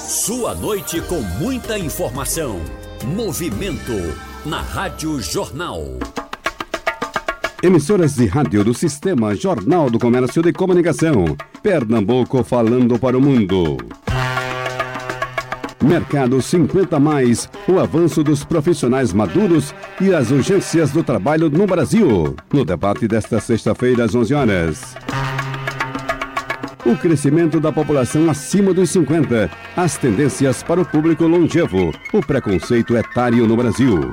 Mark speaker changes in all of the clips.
Speaker 1: Sua noite com muita informação. Movimento na Rádio Jornal.
Speaker 2: Emissoras de rádio do Sistema Jornal do Comércio de Comunicação. Pernambuco falando para o mundo. Mercado 50+, o avanço dos profissionais maduros e as urgências do trabalho no Brasil. No debate desta sexta-feira às 11 horas. O crescimento da população acima dos 50, as tendências para o público longevo, o preconceito etário no Brasil.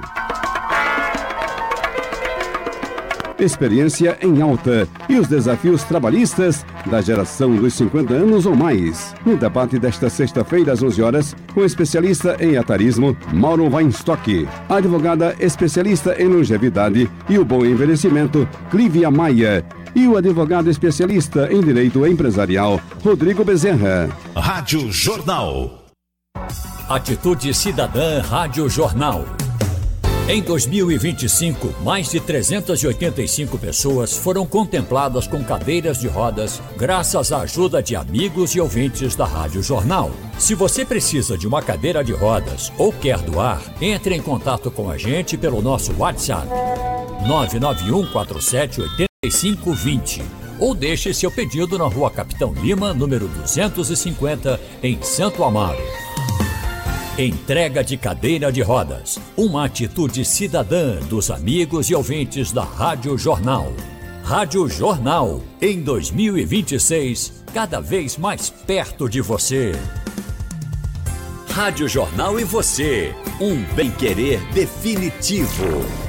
Speaker 2: Experiência em alta e os desafios trabalhistas da geração dos 50 anos ou mais. No debate desta sexta-feira às 11 horas, com o especialista em etarismo, Mauro Weinstock, a advogada especialista em longevidade e o bom envelhecimento, Clívia Maia, e o advogado especialista em direito empresarial, Rodrigo Bezerra.
Speaker 1: Rádio Jornal. Atitude Cidadã Rádio Jornal. Em 2025, mais de 385 pessoas foram contempladas com cadeiras de rodas graças à ajuda de amigos e ouvintes da Rádio Jornal. Se você precisa de uma cadeira de rodas ou quer doar, entre em contato com a gente pelo nosso WhatsApp 991478520 ou deixe seu pedido na Rua Capitão Lima, número 250, em Santo Amaro. Entrega de cadeira de rodas, uma atitude cidadã dos amigos e ouvintes da Rádio Jornal. Rádio Jornal, em 2026, cada vez mais perto de você. Rádio Jornal e você, um bem-querer definitivo.